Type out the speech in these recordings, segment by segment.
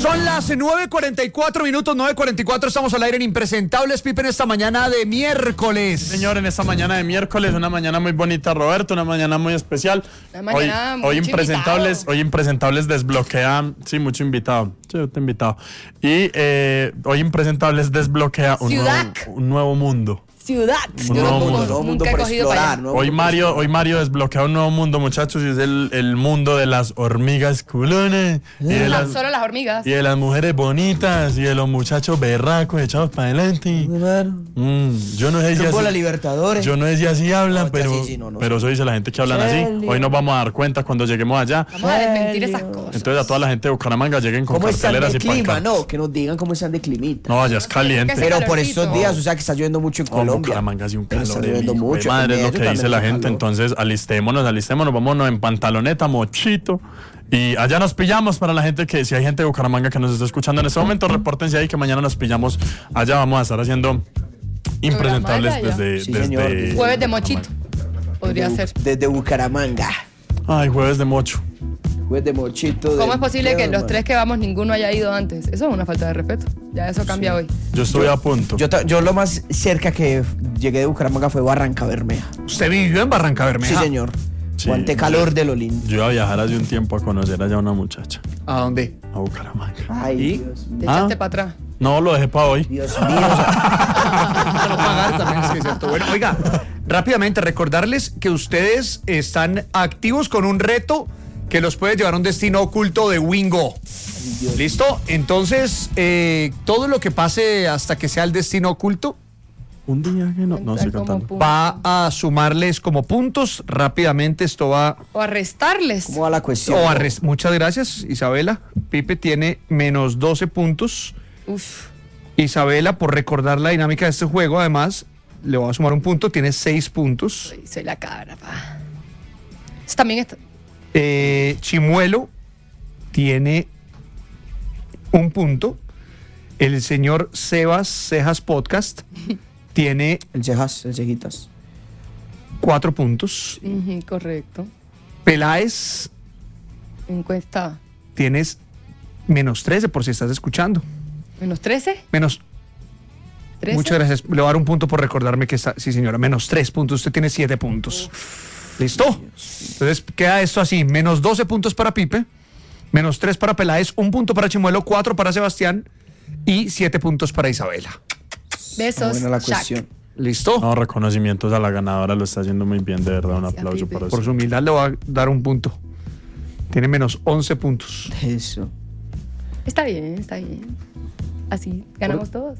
son las 9:44 minutos, 9:44, estamos al aire en Impresentables, Pipe, en esta mañana de miércoles. Señor, en esta mañana de miércoles, una mañana muy bonita, Roberto, una mañana muy especial. Hoy Impresentables desbloquea, sí, mucho invitado, sí, te he invitado. Y hoy Impresentables desbloquea un nuevo mundo. Ciudad. Un nuevo mundo. Mundo por explorar. Hoy Mario desbloquea un nuevo mundo, muchachos, y es el mundo de las hormigas culones. Solo las hormigas. Y de las mujeres bonitas, y de los muchachos berracos echados para adelante. Yo no sé si así, la Libertadores. yo no sé si así hablan, pero eso dice la gente que hablan así. Hoy nos vamos a dar cuenta cuando lleguemos allá. Vamos a desmentir esas cosas. Entonces a toda la gente de Bucaramanga lleguen con ¿Cómo están carteleras de y clima? pancartas. No, que nos digan cómo están de climita. No, allá es caliente. Ese Pero por calorcito. estos días, o sea que está lloviendo mucho en Colombia. Bucaramanga hace un Pero está calor. lloviendo mucho. Madre, es lo que dice la gente. Calor. Entonces, alistémonos, vámonos en pantaloneta, mochito. Y allá nos pillamos para la gente que, si hay gente de Bucaramanga que nos está escuchando en este momento, repórtense ahí que mañana nos pillamos. Allá vamos a estar haciendo Impresentables desde Jueves de mochito. Podría ser. Desde Bucaramanga. Ay, jueves de mocho. Jueves de mochito. ¿Cómo es posible que los tres que vamos ninguno haya ido antes? Eso es una falta de respeto. Ya eso cambia hoy. Yo estoy a punto. Yo lo más cerca que llegué de Bucaramanga fue Barranca Bermeja. ¿Usted vivió en Barranca Bermeja? Sí, señor. Sí, Aguante calor de lo lindo. Yo iba a viajar hace un tiempo a conocer allá a una muchacha. ¿A dónde? A Bucaramanga. Ay, ¿Y? Dios Te mío. echaste para atrás. No, lo dejé para hoy. Dios mío. Para no pagar también, sí, es cierto. Bueno, oiga, rápidamente recordarles que ustedes están activos con un reto que los puede llevar a un destino oculto de Wingo. ¿Listo? Entonces, todo lo que pase hasta que sea el destino oculto Un día que no estoy Como cantando. punto. va a sumarles como puntos. Rápidamente esto va... O arrestarles. ¿Cómo va la cuestión? Muchas gracias, Isabela. Pipe tiene menos 12 puntos. Uf. Isabela, por recordar la dinámica de este juego, además, le voy a sumar un punto, tiene 6 puntos. Soy la cabra, pa. Eso también está. Chimuelo tiene un punto. El señor Sebas Cejas Podcast tiene El cejitas. 4 puntos. Ujú, correcto. Peláez, Encuesta. tienes menos 13 por si estás escuchando. ¿Menos 13? Menos... 13. Muchas gracias. Le voy a dar un punto por recordarme que está... Sí, señora, menos 3 puntos. Usted tiene 7 puntos. ¿Listo? Entonces queda esto así. Menos 12 puntos para Pipe, menos 3 para Peláez, 1 punto para Chimuelo, 4 para Sebastián y 7 puntos para Isabela. Besos. Buena la Shaq. cuestión. ¿Listo? No, reconocimientos a la ganadora, lo está haciendo muy bien, de verdad, un Gracias, aplauso Pipe. por eso. Por su humildad le voy a dar un punto. Tiene menos 11 puntos. Eso. Está bien, está bien. Así ganamos todos.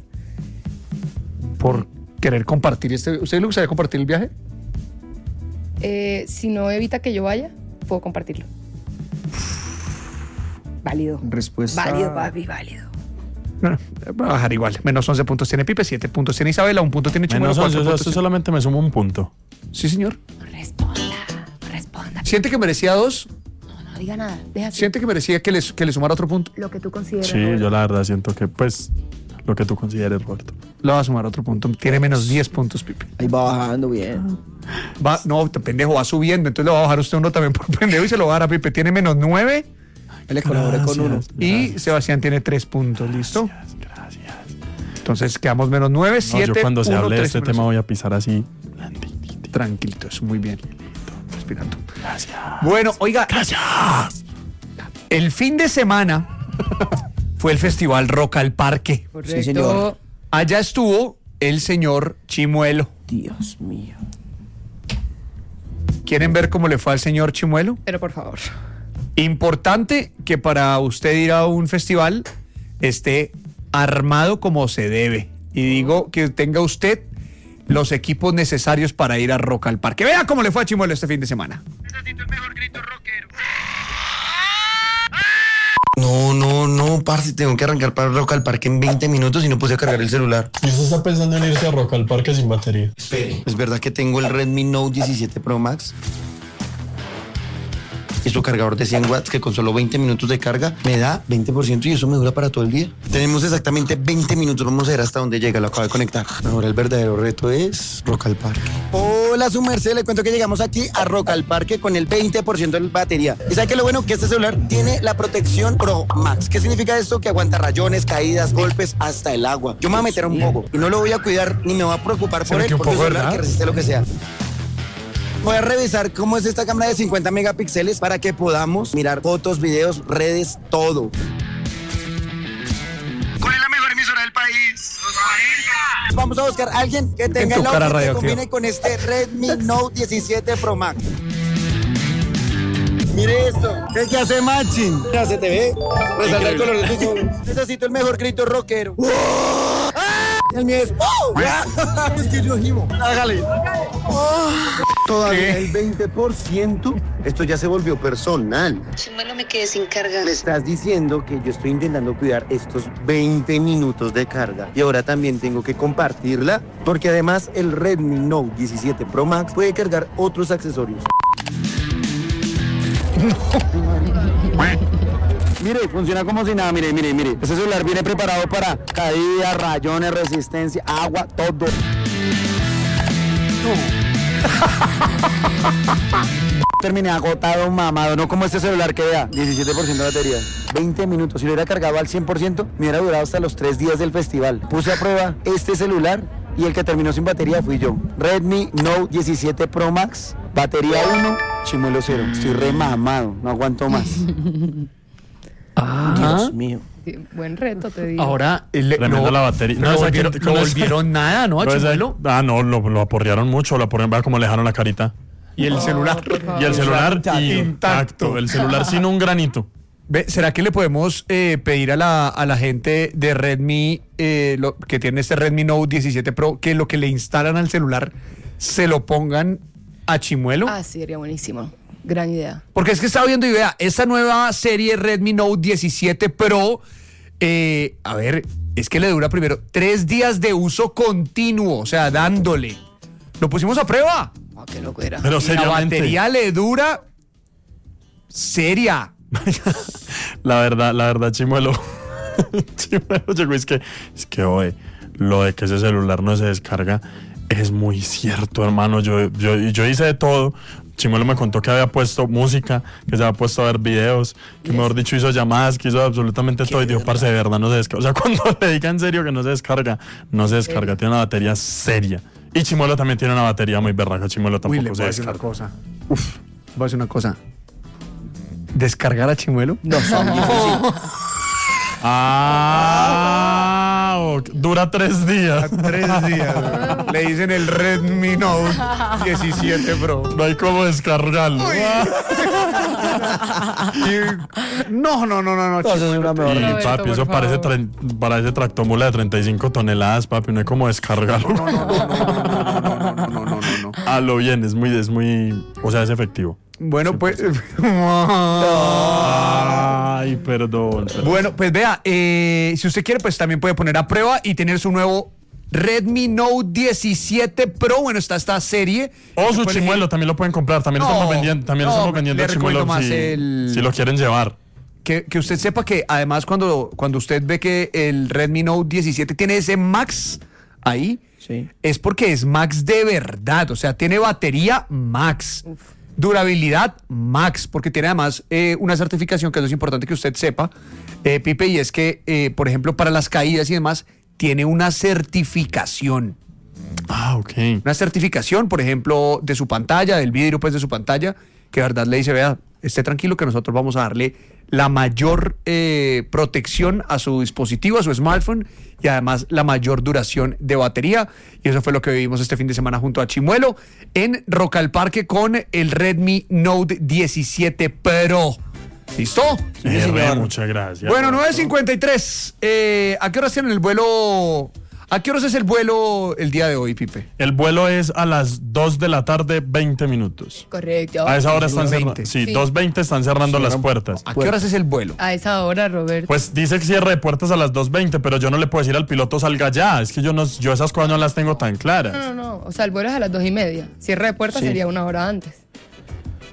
Por querer compartir este... ¿Usted le gustaría compartir el viaje? Si no evita que yo vaya, puedo compartirlo. Válido. Respuesta. Válido, papi, válido. Bueno, voy a bajar igual. Menos 11 puntos tiene Pipe, 7 puntos tiene Isabela, 1 punto tiene Chimuelo, Menos 11, 4 o sea, puntos usted tiene- solamente me suma un punto. Sí, señor. Responda. ¿Siente que merecía 2? No diga nada. Deja así. ¿Siente que merecía que le sumara otro punto? Lo que tú consideres. Sí, yo la verdad siento que, pues, lo que tú consideres, Roberto. Le va a sumar otro punto. Tiene menos 10 puntos, Pipe. Ahí va bajando bien. No, pendejo, va subiendo. Entonces le va a bajar usted uno también por pendejo y se lo va a dar a Pipe. Tiene menos 9 Él le colaboré con uno. y Sebastián tiene 3 puntos. ¿Listo? Gracias. Entonces quedamos menos 9, 7, No, yo cuando se 1, hable de 3, este menos tema 1. voy a pisar así. Tranquilito, eso muy bien. Respirando. Gracias. Bueno, oiga, Gracias. el fin de semana fue el festival Rock al Parque. Correcto. Sí, señor. Allá estuvo el señor Chimuelo. Dios mío. ¿Quieren ver cómo le fue al señor Chimuelo? Pero por favor. Importante que para usted ir a un festival esté armado como se debe. Y digo que tenga usted los equipos necesarios para ir a Rock al Parque. Vea cómo le fue a Chimuelo este fin de semana. No, parce, tengo que arrancar para Rock al Parque en 20 minutos y no puse a cargar el celular. ¿Y usted está pensando en irse a Rock al Parque sin batería? Espere, ¿es verdad que tengo el Redmi Note 17 Pro Max? Y su cargador de 100 watts que con solo 20 minutos de carga me da 20% y eso me dura para todo el día. Tenemos exactamente 20 minutos, vamos a ver hasta dónde llega, lo acabo de conectar. Ahora el verdadero reto es Rock al Parque. Hola, su merced, le cuento que llegamos aquí a Rock al Parque con el 20% de batería. ¿Y sabe qué es lo bueno? Que este celular tiene la protección Pro Max. ¿Qué significa esto? Que aguanta rayones, caídas, golpes, hasta el agua. Yo me voy a meter un poco y no lo voy a cuidar ni me voy a preocupar por él, porque es un celular que resiste lo que sea. Voy a revisar cómo es esta cámara de 50 megapíxeles para que podamos mirar fotos, videos, redes, todo. ¿Cuál es la mejor emisora del país? Vamos a buscar a alguien que tenga el outfit que combine con este Redmi Note 17 Pro Max. Mire esto, es que hace matching. Ya se te ve, resalta el color de tus ojos. Necesito el mejor grito rockero. El mío es es que yo gimo. Hágale. Todavía el 20%. Esto ya se volvió personal. Chimuelo, me quedé sin carga. Me estás diciendo que yo estoy intentando cuidar estos 20 minutos de carga y ahora también tengo que compartirla, porque además el Redmi Note 17 Pro Max puede cargar otros accesorios. Mire, funciona como si nada, mire. Este celular viene preparado para caídas, rayones, resistencia, agua, todo. Terminé agotado, mamado, no como este celular que vea, 17% de batería, 20 minutos. Si lo hubiera cargado al 100%, me hubiera durado hasta los 3 días del festival. Puse a prueba este celular y el que terminó sin batería fui yo. Redmi Note 17 Pro Max, batería 1, chimuelo 0. Estoy re mamado, no aguanto más. Dios mío. Sí, buen reto, te digo. Ahora, Tremenda la batería. No volvieron nada, ¿no? A Chimuelo. No, lo aporrearon mucho, vea cómo le dejaron la carita. Y el celular. Y el celular intacto. El celular sin un granito. ¿Será que le podemos pedir a la gente de Redmi, que tiene este Redmi Note 17 Pro, que lo que le instalan al celular se lo pongan a Chimuelo? Ah, sí, sería buenísimo. Gran idea. Porque es que estaba viendo y vea, esta nueva serie Redmi Note 17 Pro, a ver, es que le dura primero 3 días de uso continuo, o sea, dándole. Lo pusimos a prueba. Oh, qué locura. Pero La seriamente. batería le dura seria. La verdad, Chimuelo. Chimuelo, es que oye, lo de que ese celular no se descarga es muy cierto, hermano. Yo hice de todo. Chimuelo me contó que había puesto música, que se había puesto a ver videos, que mejor dicho hizo llamadas, que hizo absolutamente todo y dijo, parce, de verdad no se descarga. O sea, cuando le diga en serio que no se descarga, tiene una batería seria. Y Chimuelo también tiene una batería muy berraca, Chimuelo tampoco se descarga. Voy a decir una cosa. ¿Descargar a Chimuelo? No, son difíciles. Dura 3 días. 3 días. Le dicen el Redmi Note 17 Pro. No hay cómo descargarlo. No. Entonces es una mejor. Y Roberto, papi, eso por favor. parece tractomula de 35 toneladas, papi. No hay cómo descargarlo. No. A lo bien, es muy, o sea, es efectivo. Bueno, pues. Ay, perdón. Bueno, pues vea, si usted quiere, pues también puede poner a prueba y tener su nuevo Redmi Note 17 Pro. Bueno, está esta serie. O su Chimuelo, también lo pueden comprar. También estamos vendiendo el Chimuelo si lo quieren llevar. Que usted sepa que además cuando usted ve que el Redmi Note 17 tiene ese Max ahí, Sí. es porque es Max de verdad. O sea, tiene batería Max. Durabilidad Max, porque tiene además una certificación que eso es importante que usted sepa, Pipe, y es que, por ejemplo, para las caídas y demás, tiene una certificación. Ah, ok. Una certificación, por ejemplo, de su pantalla, del vidrio pues de su pantalla, que de verdad le dice, vea, esté tranquilo que nosotros vamos a darle la mayor protección a su dispositivo, a su smartphone, y además la mayor duración de batería. Y eso fue lo que vivimos este fin de semana junto a Chimuelo en Rock al Parque con el Redmi Note 17 Pro. ¿Listo? Sí, muchas gracias. Bueno, 9:53. ¿A qué horas tienen el vuelo? ¿A qué horas es el vuelo el día de hoy, Pipe? El vuelo es a las 2 de la tarde, 20 minutos. Correcto. A esa hora están 2:20. Sí, Sí. 2:20 están cerrando las puertas. ¿A qué horas es el vuelo? A esa hora, Roberto. Pues dice que cierre de puertas a las 2:20, pero yo no le puedo decir al piloto salga ya. Es que yo esas cosas no las tengo tan claras. No. O sea, el vuelo es a las 2:30. Cierre de puertas Sí. sería 1 hora antes.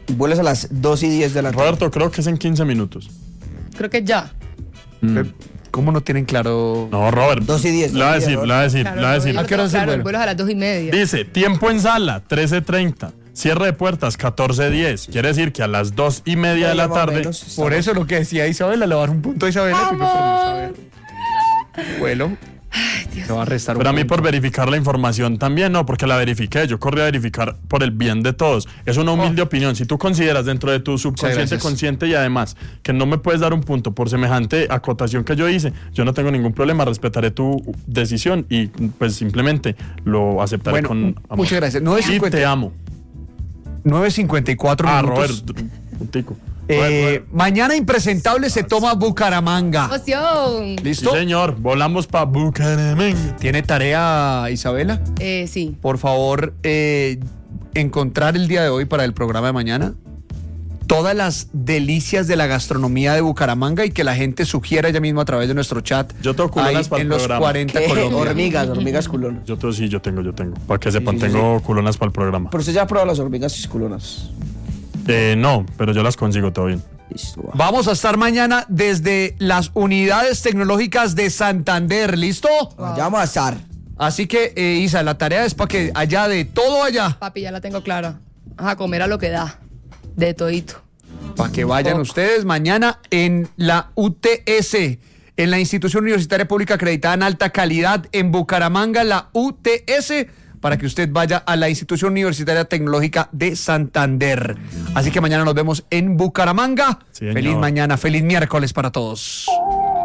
Vuelas a las 2:10 de la tarde. Roberto, creo que es en 15 minutos. Creo que ya. ¿Cómo no tienen claro? No, Robert. 2:10. Le voy a decir. Claro, ¿A qué hora es el claro, vuelo? el vuelo es a las 2:30. Dice, tiempo en sala, 13:30. Cierre de puertas, 14:10. Quiere decir que a las 2:30 de la tarde. Por eso lo que decía Isabela, le va a dar un punto a Isabela. porque por no saber. Vuelo. Ay, Dios. Te va a restar un Pero a mí punto. por verificar la información también, no, porque la verifiqué. Yo corrí a verificar por el bien de todos. Es una humilde opinión. Si tú consideras dentro de tu subconsciente, gracias. consciente y además que no me puedes dar un punto por semejante acotación que yo hice, yo no tengo ningún problema. Respetaré tu decisión y pues simplemente lo aceptaré Bueno, con amor. muchas gracias. Y 9:50. te amo. 9:54 minutos. Robert, puntico. Mañana Impresentable se toma Bucaramanga. ¡Emoción! ¿Listo? Sí, señor. Volamos para Bucaramanga. ¿Tiene tarea, Isabela? Sí. Por favor, encontrar el día de hoy para el programa de mañana todas las delicias de la gastronomía de Bucaramanga y que la gente sugiera ella misma a través de nuestro chat. Yo tengo culonas ahí para el en los programa. 40 ¿Qué? Colombia. Hormigas culonas. Yo tengo. Para que sepan, tengo culonas para el programa. Pero usted ya ha probado las hormigas culonas. No, pero yo las consigo todo bien. Listo. Va. Vamos a estar mañana desde las unidades tecnológicas de Santander. ¿Listo? Ya vamos a estar. Así que, Isa, la tarea es para que allá de todo allá, Papi, ya la tengo clara. A comer a lo que da. De todito. para que vayan ustedes mañana en la UTS, en la Institución Universitaria Pública Acreditada en Alta Calidad en Bucaramanga, la UTS, para que usted vaya a la Institución Universitaria Tecnológica de Santander. Así que mañana nos vemos en Bucaramanga. Sí, señor. Feliz mañana, feliz miércoles para todos.